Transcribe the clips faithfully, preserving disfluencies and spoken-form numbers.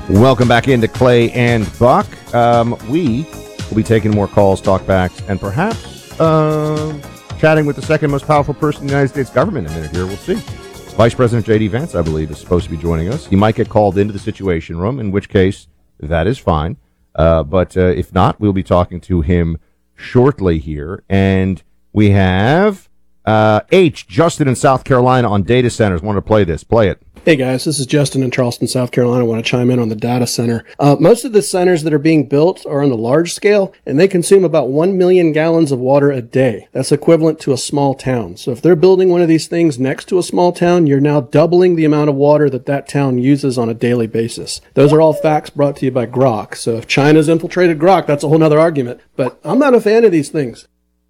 Welcome back into Clay and Buck. Um, we will be taking more calls, talkbacks, and perhaps uh, chatting with the second most powerful person in the United States government in a minute here. We'll see. Vice President J D. Vance, I believe, is supposed to be joining us. He might get called into the Situation Room, in which case that is fine. Uh, but uh, if not, we'll be talking to him shortly here. And we have uh, H, Justin in South Carolina on data centers. Want to play this? Play it. Hey guys, this is Justin in Charleston, South Carolina. I want to chime in on the data center. Uh, most of the centers that are being built are on the large scale, and they consume about one million gallons of water a day. That's equivalent to a small town. So if they're building one of these things next to a small town, you're now doubling the amount of water that that town uses on a daily basis. Those are all facts brought to you by Grok. So if China's infiltrated Grok, that's a whole other argument. But I'm not a fan of these things.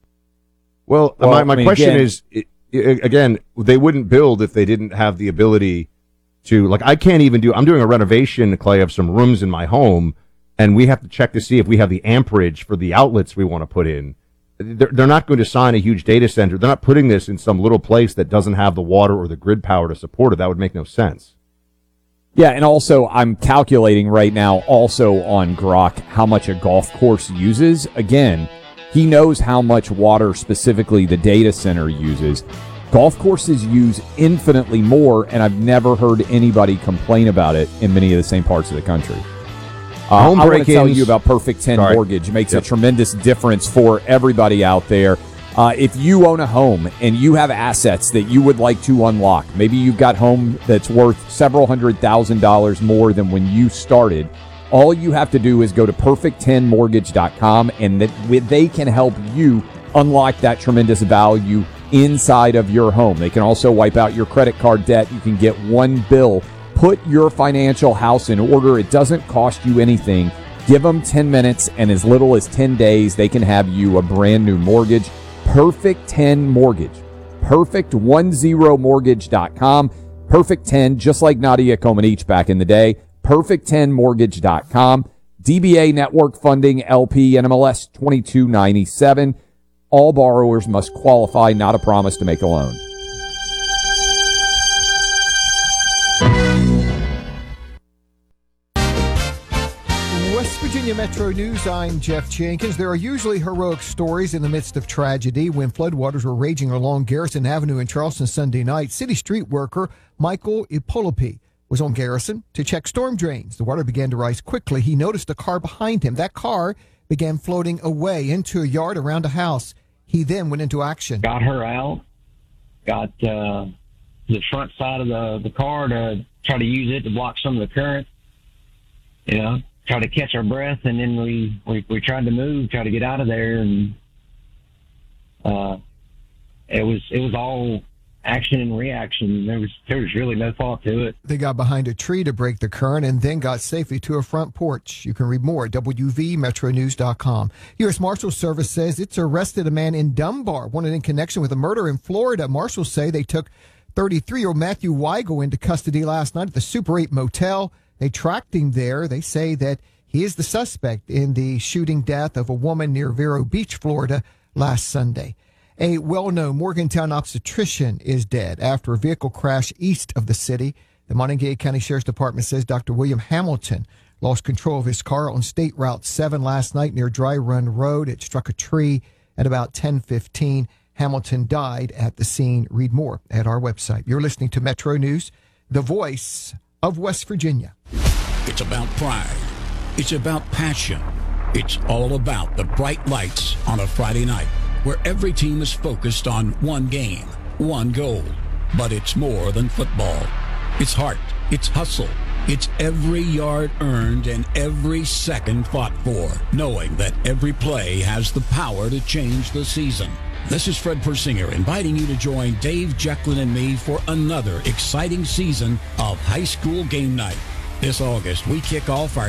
Well, well my, my I mean, question again, is, it, it, again, they wouldn't build if they didn't have the ability to, like, I can't even do, I'm doing a renovation, Clay, of some rooms in my home, and we have to check to see if we have the amperage for the outlets we want to put in. They're, they're not going to sign a huge data center. They're not putting this in some little place that doesn't have the water or the grid power to support it. That would make no sense. Yeah, and also I'm calculating right now also on Grok how much a golf course uses. Again, he knows how much water specifically the data center uses. Golf courses use infinitely more, and I've never heard anybody complain about it in many of the same parts of the country. Uh, Home I want to tell break-ins- you about Perfect ten Sorry. Mortgage. It makes Yep. a tremendous difference for everybody out there. Uh, if you own a home and you have assets that you would like to unlock, maybe you've got home that's worth several hundred thousand dollars more than when you started, all you have to do is go to perfect ten mortgage dot com, and that they can help you unlock that tremendous value inside of your home. They can also wipe out your credit card debt. You can get one bill. Put your financial house in order. It doesn't cost you anything. Give them ten minutes, and as little as ten days, they can have you a brand new mortgage. Perfect ten Mortgage. perfect ten mortgage dot com. Perfect ten, just like Nadia Comaneci back in the day. perfect ten mortgage dot com. D B A Network Funding, L P, N M L S twenty-two ninety-seven. All borrowers must qualify, not a promise to make a loan. West Virginia Metro News, I'm Jeff Jenkins. There are usually heroic stories in the midst of tragedy. When floodwaters were raging along Garrison Avenue in Charleston Sunday night, city street worker Michael Ipolopi was on Garrison to check storm drains. The water began to rise quickly. He noticed a car behind him. That car began floating away into a yard around a house. He then went into action. Got her out, got uh, the front side of the, the car to try to use it to block some of the current, you know, try to catch our breath, and then we, we, we tried to move, try to get out of there, and uh, it was it was all action and reaction. There was there was really no thought to it. They got behind a tree to break the current and then got safely to a front porch. You can read more at W V metro news dot com. U S Marshals Service says it's arrested a man in Dunbar, wanted in connection with a murder in Florida. Marshals say they took thirty-three-year-old Matthew Weigel into custody last night at the Super eight Motel. They tracked him there. They say that he is the suspect in the shooting death of a woman near Vero Beach, Florida, last Sunday. A well-known Morgantown obstetrician is dead after a vehicle crash east of the city. The Montague County Sheriff's Department says Doctor William Hamilton lost control of his car on State Route seven last night near Dry Run Road. It struck a tree at about ten fifteen. Hamilton died at the scene. Read more at our website. You're listening to Metro News, the voice of West Virginia. It's about pride. It's about passion. It's all about the bright lights on a Friday night, where every team is focused on one game, one goal. But it's more than football. It's heart, it's hustle, it's every yard earned and every second fought for, knowing that every play has the power to change the season. This is Fred Persinger inviting you to join Dave Jecklin and me for another exciting season of high school game night. This August, we kick off our